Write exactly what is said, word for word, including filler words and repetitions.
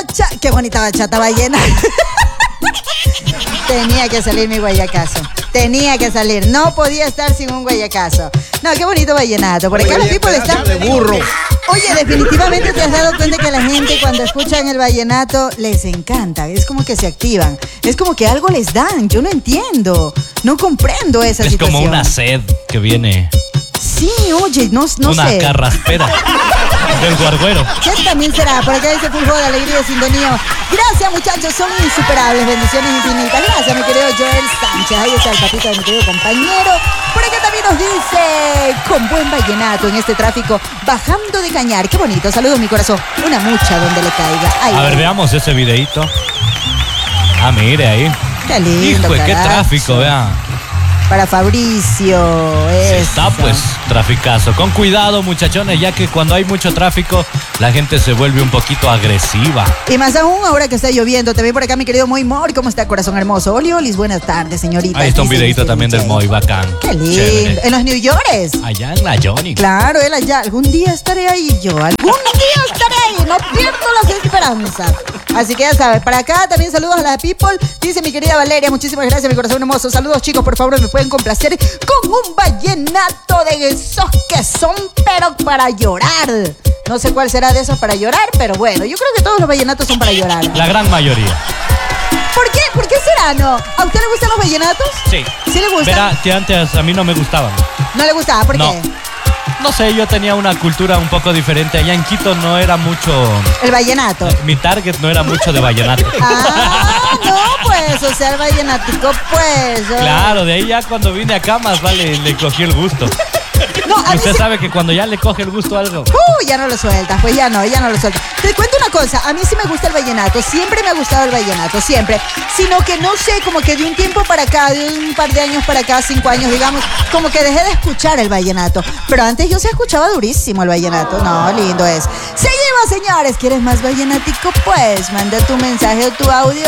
Cha, qué bonita bachata vallenata. Tenía que salir mi guayacazo. Tenía que salir. No podía estar sin un guayacazo. No, qué bonito vallenato. Por acá los people están... de burro. Oye, definitivamente te has dado cuenta que la gente cuando escuchan el vallenato les encanta. Es como que se activan. Es como que algo les dan. Yo no entiendo. No comprendo esa es situación. Es como una sed que viene. Sí, oye, no, no una sé. Una carraspera del guarguero. ¿Qué también será? Por acá dice fútbol, alegría, sintonía. Gracias, muchachos, son insuperables. Bendiciones infinitas. Gracias, mi querido Joel Sánchez. Ahí está el papito de mi querido compañero. Por acá también nos dice, con buen vallenato en este tráfico, bajando de Cañar. Qué bonito. Saludos, mi corazón. Una mucha donde le caiga. Ay, A ver, ay. veamos ese videito. Ah, mire ahí. Qué lindo, Hijo, qué carajo. tráfico, vean. Para Fabricio. Está eso. pues traficazo. Con cuidado, muchachones, ya que cuando hay mucho tráfico, la gente se vuelve un poquito agresiva. Y más aún ahora que está lloviendo. Te ve por acá, mi querido Moy Mor. ¿Cómo está, corazón hermoso? Oli, Olis, buenas tardes, señorita. Ahí está un Dice, videito dice, también del dice. Moy, bacán. Qué lindo. Chévere. En los New Yorkers. Allá en la Johnny. Claro, él allá. Algún día estaré ahí yo. Algún día estaré ahí. No pierdo las esperanzas. Así que ya sabes. Para acá también saludos a la people. Dice mi querida Valeria. Muchísimas gracias, mi corazón hermoso. Saludos, chicos. Por favor, me pueden complacer con un vallenato de esos que son, pero para llorar. No sé cuál será de esos para llorar, pero bueno, yo creo que todos los vallenatos son para llorar. La gran mayoría. ¿Por qué? ¿Por qué será, no? ¿A usted le gustan los vallenatos? Sí. ¿Sí le gustan? Verá que antes a mí no me gustaban. ¿No le gustaba? ¿Por No. qué? No sé, yo tenía una cultura un poco diferente. Allá en Quito no era mucho... El vallenato. Mi target no era mucho de vallenato. Ah, no, pues, o sea, el vallenático, pues. oh. Claro, de ahí ya cuando vine acá más vale le cogí el gusto. No, a Y mí usted sí- sabe que cuando ya le coge el gusto a algo... Uh, ya no lo sueltas, pues ya no, ya no lo sueltas. Te cuento una cosa, a mí sí me gusta el vallenato, siempre me ha gustado el vallenato, siempre. Sino que no sé, como que de un tiempo para acá, de un par de años para acá, cinco años, digamos, como que dejé de escuchar el vallenato. Pero antes yo sí escuchaba durísimo el vallenato. No, lindo es. Seguimos, señores. ¿Quieres más vallenático? Pues manda tu mensaje o tu audio